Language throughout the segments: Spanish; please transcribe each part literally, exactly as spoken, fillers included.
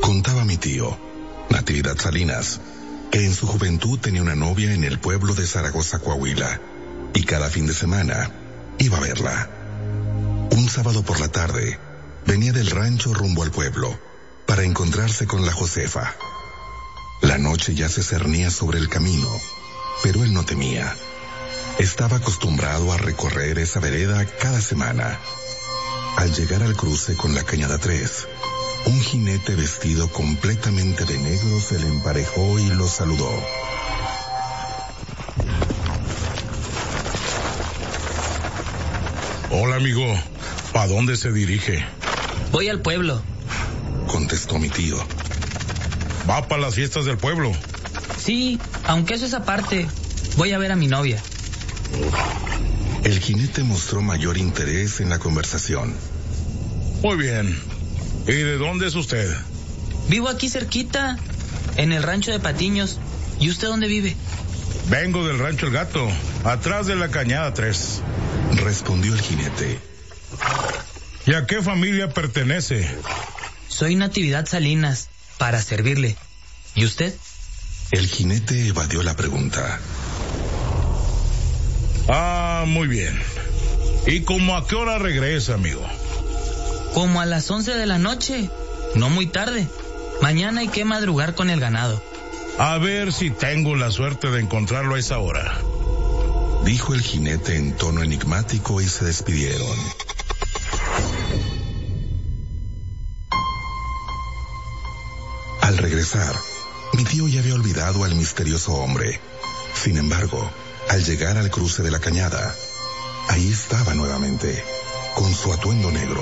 Contaba mi tío, Natividad Salinas, que en su juventud tenía una novia en el pueblo de Zaragoza, Coahuila, y cada fin de semana iba a verla. Un sábado por la tarde, venía del rancho rumbo al pueblo para encontrarse con la Josefa. La noche ya se cernía sobre el camino, pero él no temía. Estaba acostumbrado a recorrer esa vereda cada semana. Al llegar al cruce con la Cañada tres, un jinete vestido completamente de negro se le emparejó y lo saludó. Hola, amigo. ¿Pa dónde se dirige? Voy al pueblo, contestó mi tío. ¿Va para las fiestas del pueblo? Sí, aunque eso es aparte. Voy a ver a mi novia. El jinete mostró mayor interés en la conversación. Muy bien. ¿Y de dónde es usted? Vivo aquí cerquita, en el rancho de Patiños. ¿Y usted dónde vive? Vengo del rancho El Gato, atrás de la Cañada tres. Respondió el jinete. ¿Y a qué familia pertenece? Soy Natividad Salinas, para servirle. ¿Y usted? El jinete evadió la pregunta. Ah, muy bien. ¿Y cómo a qué hora regresa, amigo? Como a las once de la noche, no muy tarde. Mañana hay que madrugar con el ganado. A ver si tengo la suerte de encontrarlo a esa hora, dijo el jinete en tono enigmático y se despidieron. Al regresar, mi tío ya había olvidado al misterioso hombre. Sin embargo, al llegar al cruce de la cañada, ahí estaba nuevamente, con su atuendo negro.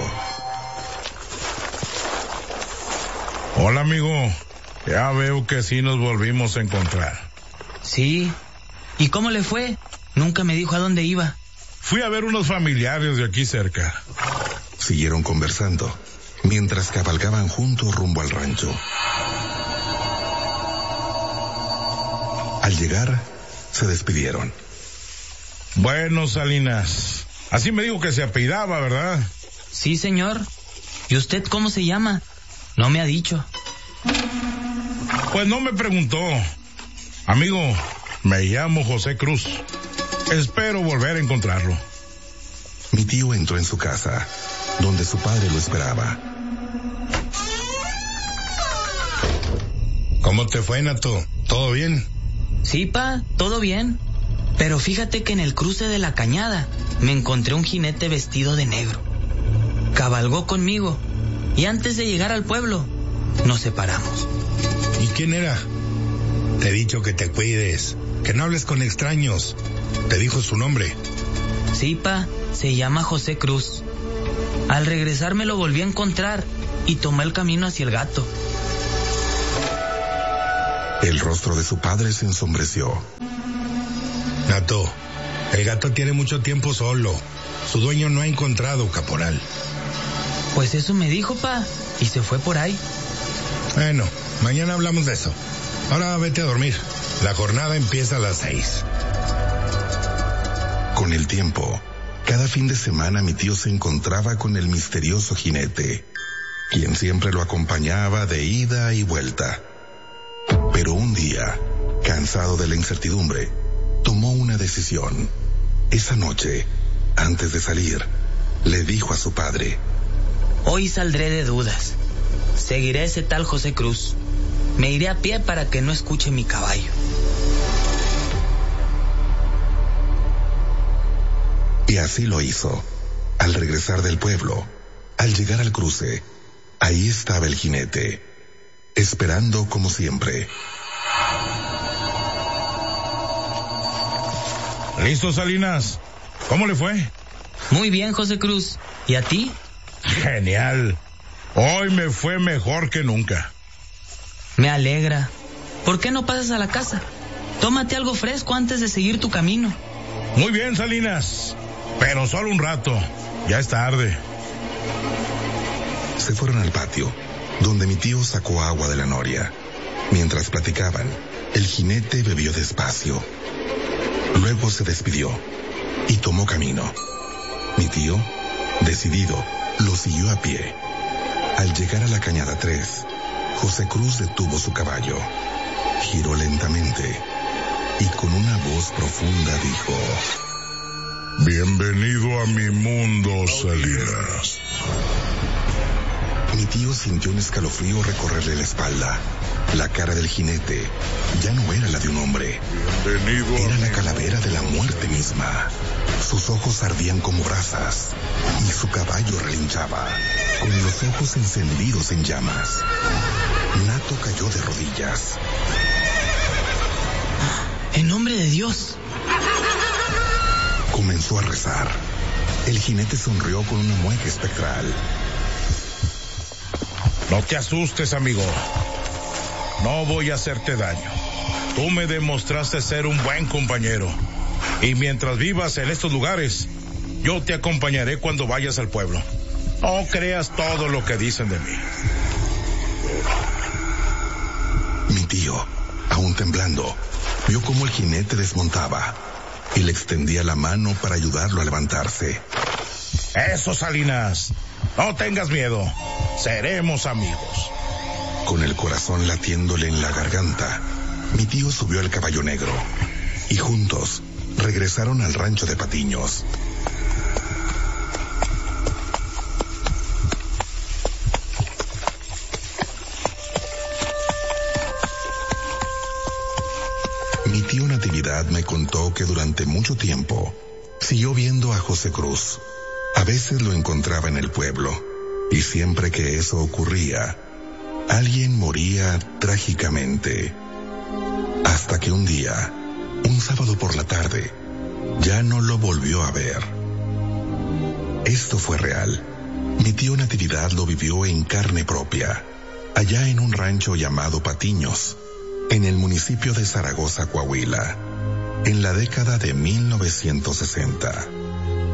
Hola, amigo. Ya veo que sí nos volvimos a encontrar. Sí. ¿Y cómo le fue? Nunca me dijo a dónde iba. Fui a ver unos familiares de aquí cerca. Siguieron conversando, mientras cabalgaban juntos rumbo al rancho. Al llegar, se despidieron. Bueno, Salinas, así me dijo que se apellidaba, ¿verdad? Sí, señor. ¿Y usted cómo se llama? No me ha dicho. Pues no me preguntó. Amigo, me llamo José Cruz. Espero volver a encontrarlo. Mi tío entró en su casa, donde su padre lo esperaba. ¿Cómo te fue, Nato? ¿Todo bien? Sí, pa, todo bien. Pero fíjate que en el cruce de la cañada me encontré un jinete vestido de negro. Cabalgó conmigo y antes de llegar al pueblo nos separamos. ¿Y quién era? Te he dicho que te cuides, que no hables con extraños. ¿Te dijo su nombre? Sí, pa, se llama José Cruz. Al regresar me lo volví a encontrar y tomé el camino hacia el Gato. El rostro de su padre se ensombreció. Nato, el Gato tiene mucho tiempo solo. Su dueño no ha encontrado, caporal. Pues eso me dijo, pa, y se fue por ahí. Bueno, mañana hablamos de eso. Ahora vete a dormir. La jornada empieza a las seis. Con el tiempo, cada fin de semana mi tío se encontraba con el misterioso jinete, quien siempre lo acompañaba de ida y vuelta. Pero un día, cansado de la incertidumbre, tomó una decisión. Esa noche, antes de salir, le dijo a su padre: hoy saldré de dudas. Seguiré ese tal José Cruz. Me iré a pie para que no escuche mi caballo. Y así lo hizo. Al regresar del pueblo, al llegar al cruce, ahí estaba el jinete, esperando como siempre. ¿Listo, Salinas? ¿Cómo le fue? Muy bien, José Cruz. ¿Y a ti? Genial. Hoy me fue mejor que nunca. Me alegra. ¿Por qué no pasas a la casa? Tómate algo fresco antes de seguir tu camino. Muy bien, Salinas. Pero solo un rato. Ya es tarde. Se fueron al patio, donde mi tío sacó agua de la noria. Mientras platicaban, el jinete bebió despacio. Luego se despidió y tomó camino. Mi tío, decidido, lo siguió a pie. Al llegar a la Cañada tres, José Cruz detuvo su caballo, giró lentamente y con una voz profunda dijo: Bienvenido a mi mundo, Salinas. Mi tío sintió un escalofrío recorrerle la espalda. La cara del jinete ya no era la de un hombre. Bienvenido. Era la calavera de la muerte misma. Sus ojos ardían como brasas y su caballo relinchaba, con los ojos encendidos en llamas. Nato cayó de rodillas. En nombre de Dios. Comenzó a rezar. El jinete sonrió con una mueca espectral. No te asustes, amigo. No voy a hacerte daño. Tú me demostraste ser un buen compañero. Y mientras vivas en estos lugares, yo te acompañaré cuando vayas al pueblo. No creas todo lo que dicen de mí. Mi tío, aún temblando, vio cómo el jinete desmontaba y le extendía la mano para ayudarlo a levantarse. Eso, Salinas. No tengas miedo. Seremos amigos. Con el corazón latiéndole en la garganta, mi tío subió al caballo negro y juntos regresaron al rancho de Patiños. Mi tío Natividad me contó que durante mucho tiempo siguió viendo a José Cruz. A veces lo encontraba en el pueblo y siempre que eso ocurría, alguien moría trágicamente. Hasta que un día, un sábado por la tarde, ya no lo volvió a ver. Esto fue real. Mi tío Natividad lo vivió en carne propia, allá en un rancho llamado Patiños, en el municipio de Zaragoza, Coahuila, en la década de mil novecientos sesenta.